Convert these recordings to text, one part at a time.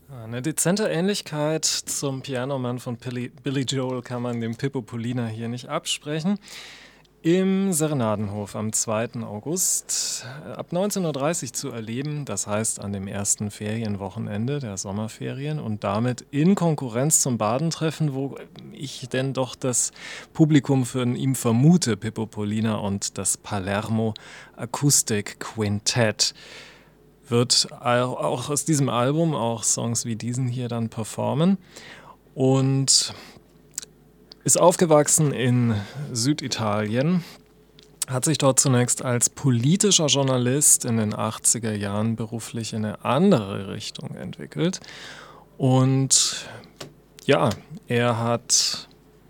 Eine dezente Ähnlichkeit zum Pianoman von Billy Joel kann man dem Pippo Polina hier nicht absprechen. Im Serenadenhof am 2. August ab 19:30 Uhr zu erleben, das heißt an dem ersten Ferienwochenende der Sommerferien und damit in Konkurrenz zum Badentreffen, wo ich denn doch das Publikum für ihn vermute, Pippo Polina und das Palermo Acoustic Quintett. Wird auch aus diesem Album auch Songs wie diesen hier dann performen und ist aufgewachsen in Süditalien, hat sich dort zunächst als politischer Journalist in den 80er Jahren beruflich in eine andere Richtung entwickelt und ja, er hat,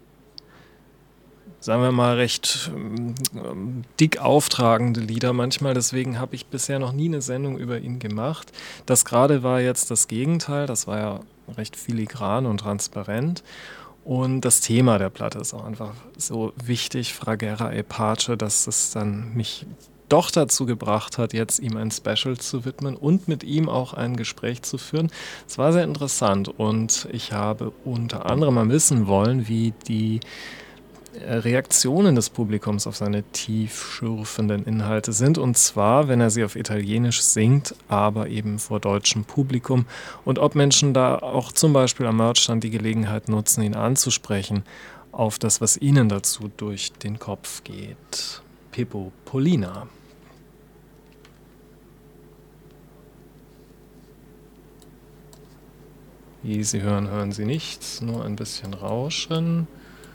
sagen wir mal, recht dick auftragende Lieder manchmal. Deswegen habe ich bisher noch nie eine Sendung über ihn gemacht. Das gerade war jetzt das Gegenteil. Das war ja recht filigran und transparent. Und das Thema der Platte ist auch einfach so wichtig, Fragera e Pace, dass es dann mich doch dazu gebracht hat, jetzt ihm ein Special zu widmen und mit ihm auch ein Gespräch zu führen. Es war sehr interessant und ich habe unter anderem mal wissen wollen, wie die Reaktionen des Publikums auf seine tiefschürfenden Inhalte sind. Und zwar, wenn er sie auf Italienisch singt, aber eben vor deutschem Publikum. Und ob Menschen da auch zum Beispiel am Merchstand die Gelegenheit nutzen, ihn anzusprechen auf das, was ihnen dazu durch den Kopf geht. Pippo Polina. Wie Sie hören, hören Sie nichts, nur ein bisschen Rauschen.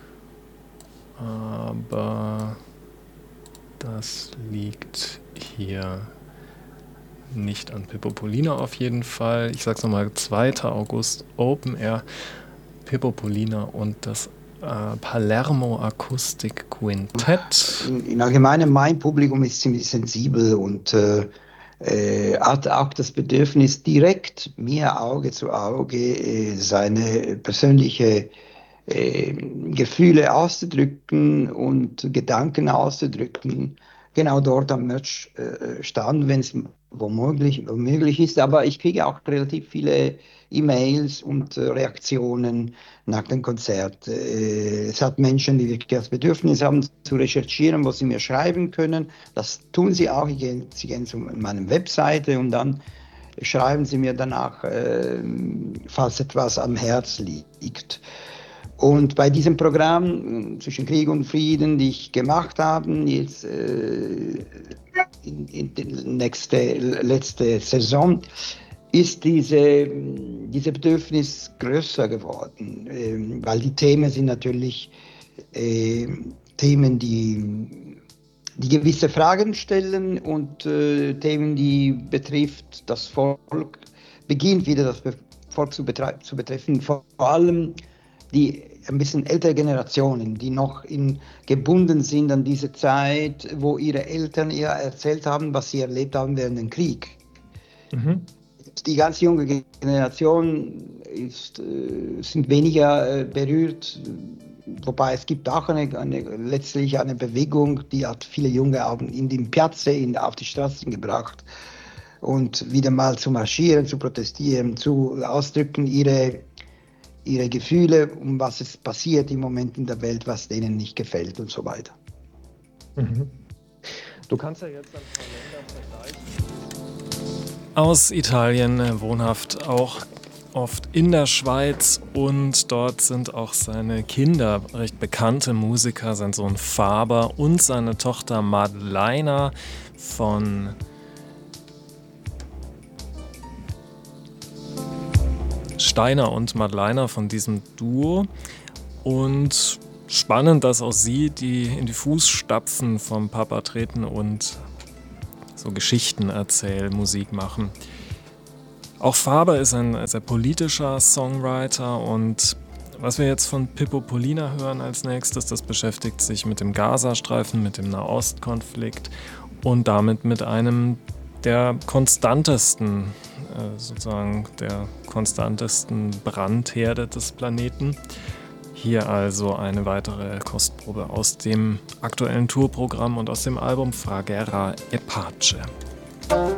Aber das liegt hier nicht an Pippo Polina auf jeden Fall. Ich sag's nochmal, 2. August, Open Air, Pippo Polina und das Palermo Acoustic Quintett. In allgemeinem, mein Publikum ist ziemlich sensibel und hat auch das Bedürfnis, direkt mir Auge zu Auge seine persönliche Gefühle auszudrücken und Gedanken auszudrücken, genau dort am Merchstand, wenn es womöglich ist. Aber ich kriege auch relativ viele E-Mails und Reaktionen nach dem Konzert. Es hat Menschen, die wirklich das Bedürfnis haben, zu recherchieren, was sie mir schreiben können. Das tun sie auch. Sie gehen zu meiner Webseite und dann schreiben sie mir danach, falls etwas am Herz liegt. Und bei diesem Programm zwischen Krieg und Frieden, die ich gemacht habe, jetzt in der letzte Saison, ist diese Bedürfnis größer geworden, weil die Themen sind natürlich Themen, die gewisse Fragen stellen und Themen, die betrifft das Volk, beginnt wieder das Volk zu betreffen, vor allem die ein bisschen ältere Generationen, die noch gebunden sind an diese Zeit, wo ihre Eltern ihr erzählt haben, was sie erlebt haben während dem Krieg. Mhm. Die ganz junge Generation sind weniger berührt, wobei es gibt auch letztlich eine Bewegung, die hat viele Junge in den Piazze, auf die Straßen gebracht und wieder mal zu marschieren, zu protestieren, zu ausdrücken ihre Gefühle, um was es passiert im Moment in der Welt, was denen nicht gefällt und so weiter. Mhm. Du kannst ja jetzt ein paar Länder vergleichen. Aus Italien, wohnhaft auch oft in der Schweiz und dort sind auch seine Kinder recht bekannte Musiker, sein Sohn Faber und seine Tochter Madleina von Steiner und Madleina von diesem Duo und spannend, dass auch sie, die in die Fußstapfen vom Papa treten und so Geschichten erzählen, Musik machen. Auch Faber ist ein sehr politischer Songwriter und was wir jetzt von Pippo Polina hören als nächstes, das beschäftigt sich mit dem Gazastreifen, mit dem Nahostkonflikt und damit mit einem der konstantesten Brandherde des Planeten. Hier also eine weitere Kostprobe aus dem aktuellen Tourprogramm und aus dem Album Fragera e Pace.